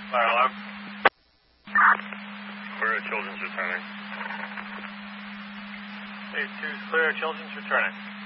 Fire alarm. Clear of Children's returning. 82's clear of Children's returning.